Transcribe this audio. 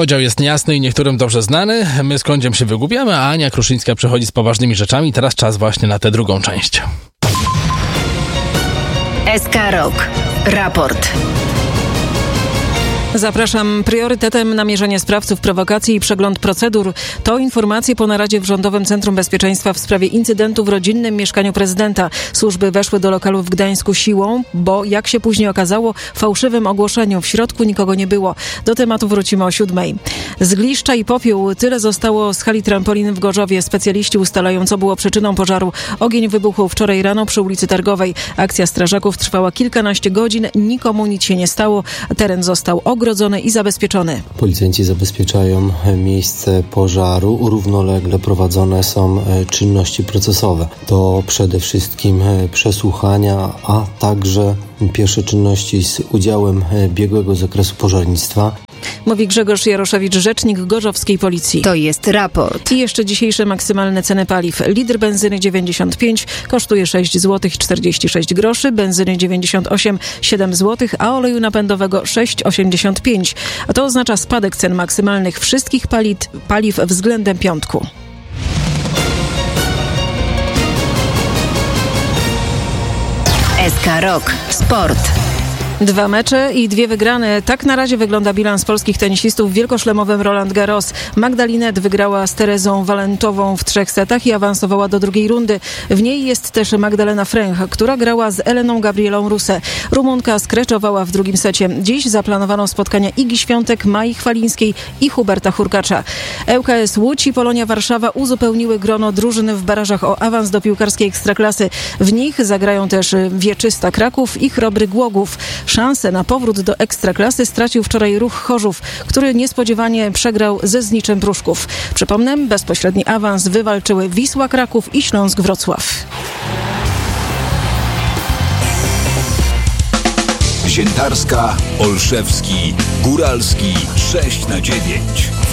Podział jest niejasny i niektórym dobrze znany. My z Kądziem się wygubiamy, a Ania Kruszyńska przychodzi z poważnymi rzeczami. Teraz czas właśnie na tę drugą część. SK Rok. Raport. Zapraszam. Priorytetem namierzenie sprawców prowokacji i przegląd procedur. To informacje po naradzie w Rządowym Centrum Bezpieczeństwa w sprawie incydentu w rodzinnym mieszkaniu prezydenta. Służby weszły do lokalu w Gdańsku siłą, bo jak się później okazało, fałszywym ogłoszeniu. W środku nikogo nie było. Do tematu wrócimy o 7:00. Zgliszcza i popiół. Tyle zostało z hali trampolin w Gorzowie. Specjaliści ustalają, co było przyczyną pożaru. Ogień wybuchł wczoraj rano przy ulicy Targowej. Akcja strażaków trwała kilkanaście godzin. Nikomu nic się nie stało. Teren został ogrodzony i zabezpieczony. Policjanci zabezpieczają miejsce pożaru. Równolegle prowadzone są czynności procesowe. To przede wszystkim przesłuchania, a także pierwsze czynności z udziałem biegłego z zakresu pożarnictwa. Mówi Grzegorz Jaroszewicz, rzecznik gorzowskiej policji. To jest raport. I jeszcze dzisiejsze maksymalne ceny paliw. Litr benzyny 95 kosztuje 6 zł 46 groszy, benzyny 98 7 zł, a oleju napędowego 6,85. A to oznacza spadek cen maksymalnych wszystkich paliw względem piątku. SK Rok. Sport. 2 mecze i 2 wygrane. Tak na razie wygląda bilans polskich tenisistów w wielkoszlemowym Roland Garros. Magdalinet wygrała z Terezą Walentową w 3 setach i awansowała do drugiej rundy. W niej jest też Magdalena Fręch, która grała z Eleną Gabrielą Ruse. Rumunka skreczowała w drugim secie. Dziś zaplanowano spotkania Igi Świątek, Mai Chwalińskiej i Huberta Hurkacza. ŁKS Łódź i Polonia Warszawa uzupełniły grono drużyn w barażach o awans do piłkarskiej Ekstraklasy. W nich zagrają też Wieczysta Kraków i Chrobry Głogów. Szansę na powrót do Ekstraklasy stracił wczoraj Ruch Chorzów, który niespodziewanie przegrał ze Zniczem Pruszków. Przypomnę, bezpośredni awans wywalczyły Wisła Kraków i Śląsk Wrocław. Ziętarska, Olszewski, Góralski 6/9.